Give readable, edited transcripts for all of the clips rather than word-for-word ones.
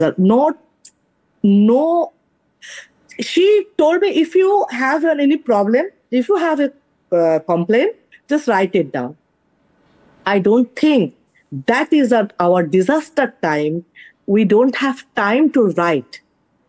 No, no. She told me, if you have any problem, if you have a complaint, just write it down. I don't think that is at our disaster time. We don't have time to write.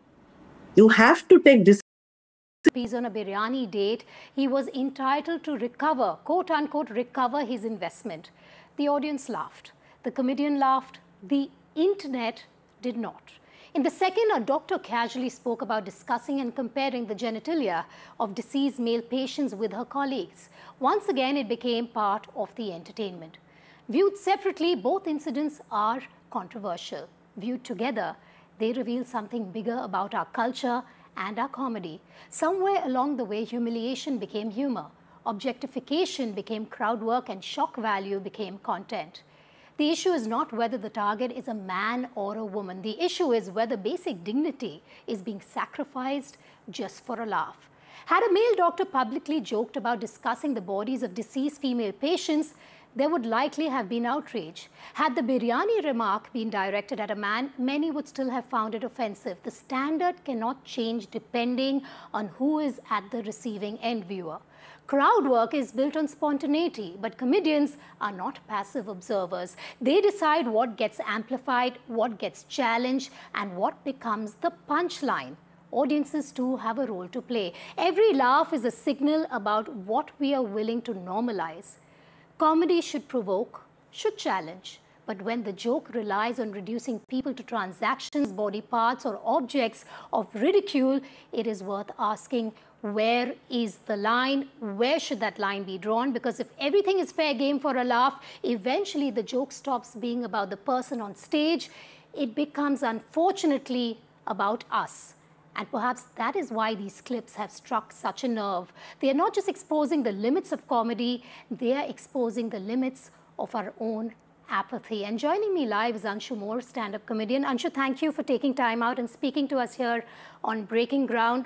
You have to take this. On a biryani date, he was entitled to recover, quote unquote, recover his investment. The audience laughed. The comedian laughed. The internet did not. In the second, a doctor casually spoke about discussing and comparing the genitalia of deceased male patients with her colleagues. Once again, it became part of the entertainment. Viewed separately, both incidents are controversial. Viewed together, they reveal something bigger about our culture and our comedy. Somewhere along the way, humiliation became humor, objectification became crowd work, and shock value became content. The issue is not whether the target is a man or a woman. The issue is whether basic dignity is being sacrificed just for a laugh. Had a male doctor publicly joked about discussing the bodies of deceased female patients, there would likely have been outrage. Had the biryani remark been directed at a man, many would still have found it offensive. The standard cannot change depending on who is at the receiving end viewer. Crowd work is built on spontaneity, but comedians are not passive observers. They decide what gets amplified, what gets challenged, and what becomes the punchline. Audiences too have a role to play. Every laugh is a signal about what we are willing to normalize. Comedy should provoke, should challenge, but when the joke relies on reducing people to transactions, body parts, or objects of ridicule, it is worth asking, where is the line? Where should that line be drawn? Because if everything is fair game for a laugh, eventually the joke stops being about the person on stage. It becomes, unfortunately, about us. And perhaps that is why these clips have struck such a nerve. They are not just exposing the limits of comedy, they are exposing the limits of our own apathy. And joining me live is Anshu Moore, stand-up comedian. Anshu, thank you for taking time out and speaking to us here on Breaking Ground.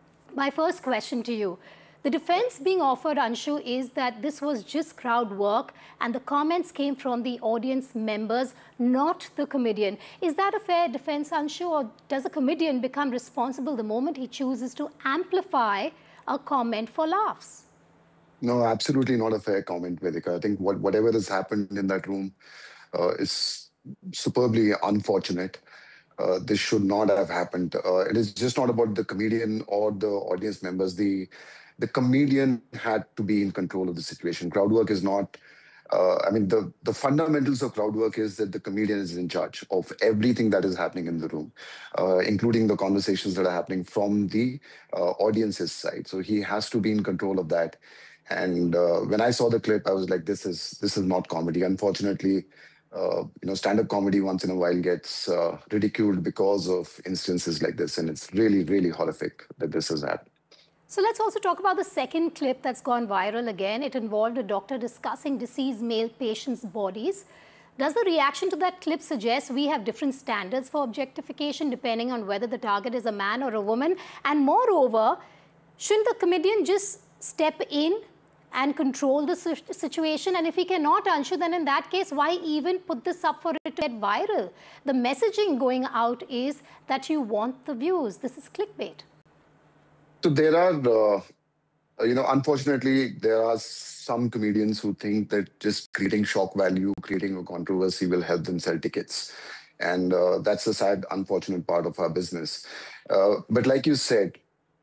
My first question to you. The defense being offered, Anshu, is that this was just crowd work and the comments came from the audience members, not the comedian. Is that a fair defense, Anshu, or does a comedian become responsible the moment he chooses to amplify a comment for laughs? No, absolutely not a fair comment, Vedika. I think whatever has happened in that room is superbly unfortunate. This should not have happened. It is just not about the comedian or the audience members. The comedian had to be in control of the situation. Crowd work is not, I mean, the fundamentals of crowd work is that the comedian is in charge of everything that is happening in the room, including the conversations that are happening from the audience's side. So he has to be in control of that. And when I saw the clip, I was like, this is not comedy. Unfortunately, stand-up comedy once in a while gets ridiculed because of instances like this. And it's really, really horrific that this has happened. So let's also talk about the second clip that's gone viral again. It involved a doctor discussing deceased male patients' bodies. Does the reaction to that clip suggest we have different standards for objectification depending on whether the target is a man or a woman? And moreover, shouldn't the comedian just step in and control the situation? And if he cannot, Anshu, then in that case, why even put this up for it to get viral? The messaging going out is that you want the views. This is clickbait. So there are, unfortunately, there are some comedians who think that just creating shock value, creating a controversy will help them sell tickets. And that's the sad, unfortunate part of our business. But like you said,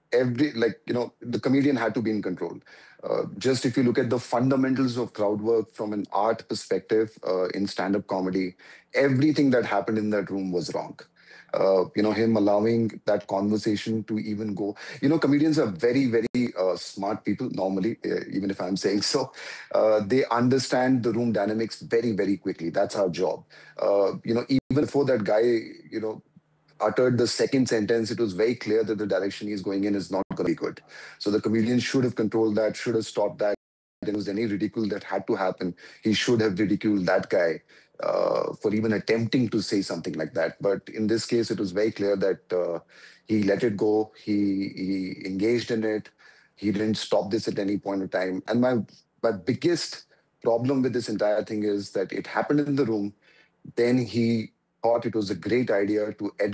the comedian had to be in control. Just if you look at the fundamentals of crowd work from an art perspective in stand-up comedy, everything that happened in that room was wrong. Him allowing that conversation to even go. Comedians are very, very smart people normally, even if I'm saying so. They understand the room dynamics very, very quickly. That's our job. Even before that guy, uttered the second sentence, it was very clear that the direction he's going in is not going to be good. So the comedian should have controlled that, should have stopped that. If there was any ridicule that had to happen, he should have ridiculed that guy for even attempting to say something like that. But in this case, it was very clear that he let it go. He engaged in it. He didn't stop this at any point in time. And my biggest problem with this entire thing is that it happened in the room. Then he thought it was a great idea to edit